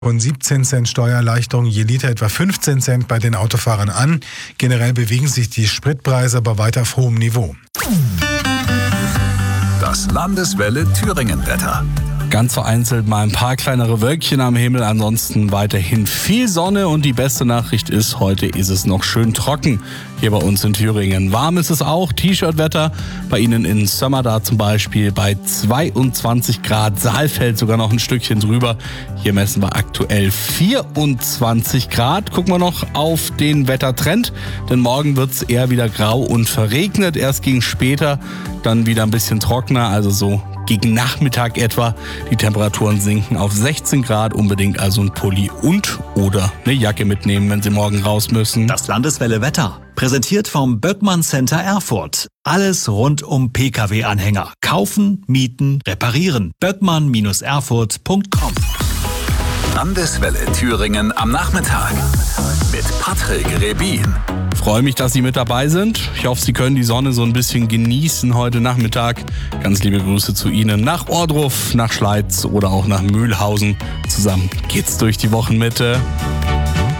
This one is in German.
Rund 17 Cent Steuererleichterung, je Liter etwa 15 Cent bei den Autofahrern an. Generell bewegen sich die Spritpreise aber weiter auf hohem Niveau. Das Landeswelle Thüringen-Wetter. Ganz vereinzelt mal ein paar kleinere Wölkchen am Himmel, ansonsten weiterhin viel Sonne und die beste Nachricht ist, heute ist es noch schön trocken hier bei uns in Thüringen. Warm ist es auch, T-Shirt-Wetter, bei Ihnen in Sömmerda zum Beispiel bei 22 Grad, Saalfeld sogar noch ein Stückchen drüber. Hier messen wir aktuell 24 Grad. Gucken wir noch auf den Wettertrend, denn morgen wird es eher wieder grau und verregnet, erst gegen später, dann wieder ein bisschen trockener, also so gegen Nachmittag etwa. Die Temperaturen sinken auf 16 Grad. Unbedingt also ein Pulli und oder eine Jacke mitnehmen, wenn Sie morgen raus müssen. Das Landeswelle Wetter. Präsentiert vom Böckmann Center Erfurt. Alles rund um Pkw-Anhänger. Kaufen, mieten, reparieren. Böckmann-Erfurt.com. Landeswelle Thüringen am Nachmittag. Mit Patrick Rebin. Freue mich, dass Sie mit dabei sind. Ich hoffe, Sie können die Sonne so ein bisschen genießen heute Nachmittag. Ganz liebe Grüße zu Ihnen nach Ohrdruf, nach Schleiz oder auch nach Mühlhausen. Zusammen geht's durch die Wochenmitte.